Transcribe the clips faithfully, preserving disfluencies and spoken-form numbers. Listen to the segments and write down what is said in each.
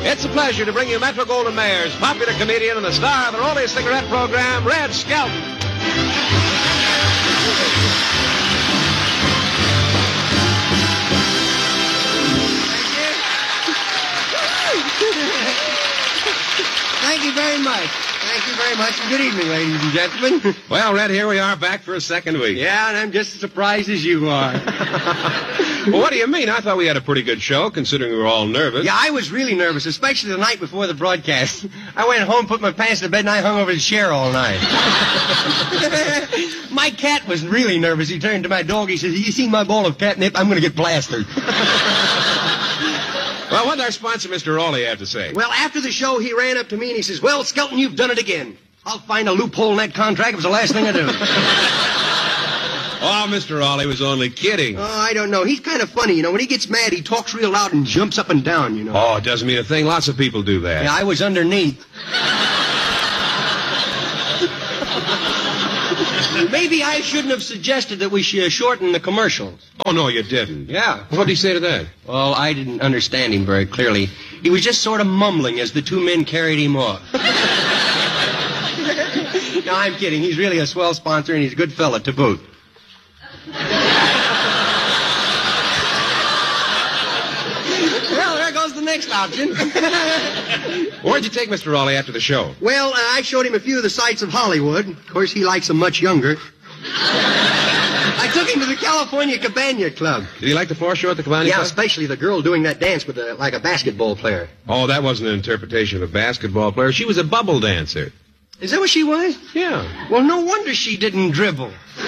It's a pleasure to bring you Metro Goldwyn Mayer's popular comedian and the star of the Rollie Cigarette program, Red Skelton. Thank you very much. Thank you very much. Good evening, ladies and gentlemen. Well, Red, here we are back for a second week. Yeah, and I'm just as surprised as you are. Well, what do you mean? I thought we had a pretty good show, considering we were all nervous. Yeah, I was really nervous, especially the night before the broadcast. I went home, put my pants to bed, and I hung over the chair all night. My cat was really nervous. He turned to my dog. He says, "You see my bowl of catnip? I'm going to get plastered." Well, what did our sponsor, Mister Rollie, have to say? Well, after the show, he ran up to me and he says, "Well, Skelton, you've done it again. I'll find a loophole in that contract. It was the last thing I do." Oh, Mister Rollie was only kidding. Oh, I don't know. He's kind of funny, you know. When he gets mad, he talks real loud and jumps up and down, you know. Oh, it doesn't mean a thing. Lots of people do that. Yeah, I was underneath. Maybe I shouldn't have suggested that we should shorten the commercials. Oh, no, you didn't. Yeah. What did he say to that? Well, I didn't understand him very clearly. He was just sort of mumbling as the two men carried him off. No, I'm kidding. He's really a swell sponsor, and he's a good fella to boot. Well, there goes the next option. Where'd you take Mister Rollie after the show? Well, uh, I showed him a few of the sights of Hollywood. Of course, he likes them much younger. I took him to the California Cabana Club. Did he like the floor show at the Cabana Yeah, Club? especially the girl doing that dance with a, like a basketball player. Oh, that wasn't an interpretation of a basketball player. She was a bubble dancer. Is that what she was? Yeah. Well, no wonder she didn't dribble.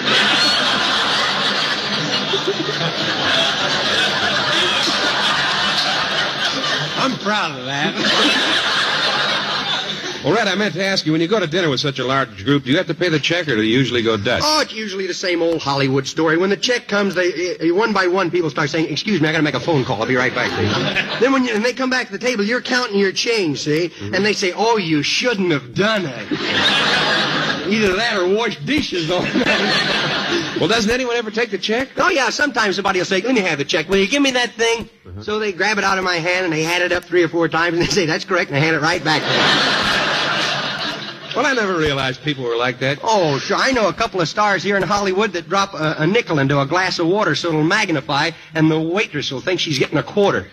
I'm proud of that. Well, Red, I meant to ask you, when you go to dinner with such a large group, do you have to pay the check or do you usually go Dutch? Oh, it's usually the same old Hollywood story. When the check comes, they uh, one by one, people start saying, "Excuse me, I got to make a phone call. I'll be right back, please." Then when, you, when they come back to the table, you're counting your change, see? Mm-hmm. And they say, "Oh, you shouldn't have done it." Either that or wash dishes all night. Well, doesn't anyone ever take the check? Oh, yeah, sometimes somebody will say, "Let me have the check. Will you give me that thing?" Uh-huh. So they grab it out of my hand, and they hand it up three or four times, and they say, "That's correct," and they hand it right back to me. Well, I never realized people were like that. Oh, sure. I know a couple of stars here in Hollywood that drop a, a nickel into a glass of water so it'll magnify, and the waitress will think she's getting a quarter.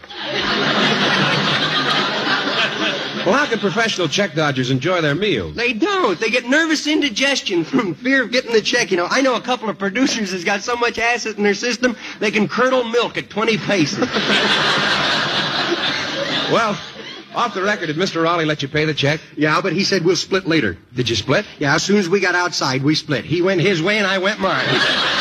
Well, how can professional check dodgers enjoy their meals? They don't. They get nervous indigestion from fear of getting the check. You know, I know a couple of producers that's got so much acid in their system, they can curdle milk at twenty paces. Well, off the record, did Mister Rollie let you pay the check? Yeah, but he said we'll split later. Did you split? Yeah, as soon as we got outside, we split. He went his way and I went mine.